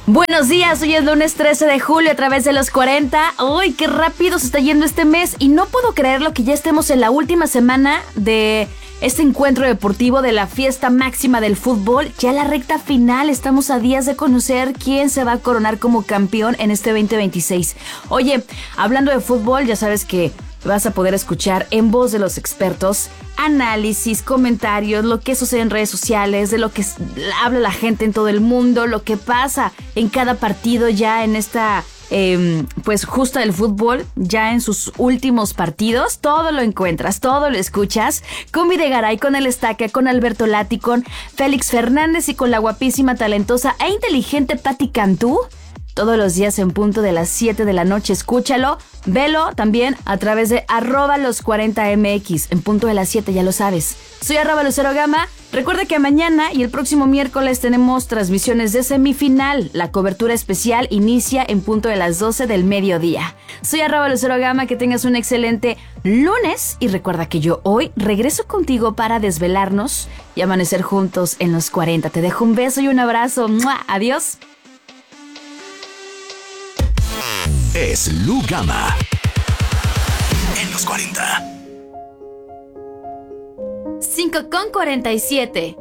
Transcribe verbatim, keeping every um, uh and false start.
Buenos días, hoy es lunes trece de julio a través de los cuarenta. ¡Uy, qué rápido se está yendo este mes! Y no puedo creerlo que ya estemos en la última semana de este encuentro deportivo de la fiesta máxima del fútbol. Ya la recta final, estamos a días de conocer quién se va a coronar como campeón en este veinte veintiséis. Oye, hablando de fútbol, ya sabes que vas a poder escuchar en voz de los expertos análisis, comentarios, lo que sucede en redes sociales, de lo que habla la gente en todo el mundo, lo que pasa en cada partido ya en esta eh, pues justa del fútbol, ya en sus últimos partidos. Todo lo encuentras, todo lo escuchas con Videgaray, con El Estaca, con Alberto Lati, con Félix Fernández y con la guapísima, talentosa e inteligente Pati Cantú. Todos los días en punto de las siete de la noche. Escúchalo, velo también a través de arroba los cuarenta M X. En punto de las siete, ya lo sabes. Soy arroba Lucero Gama. Recuerda que mañana y el próximo miércoles tenemos transmisiones de semifinal. La cobertura especial inicia en punto de las doce del mediodía. Soy arroba Lucero Gama. Que tengas un excelente lunes. Y recuerda que yo hoy regreso contigo para desvelarnos y amanecer juntos en los cuarenta. Te dejo un beso y un abrazo. ¡Mua! Adiós. Es Lu Gama en los cuarenta. cinco con cuarenta y siete.